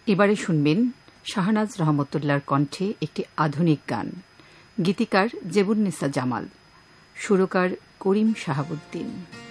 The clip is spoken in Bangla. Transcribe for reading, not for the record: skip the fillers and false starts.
এবারে শুনবেন শাহনাজ রহমতুল্লাহর কণ্ঠে একটি আধুনিক গান। গীতিকার জেবুন্নেসা জামাল, সুরকার করিম শাহাবুদ্দিন।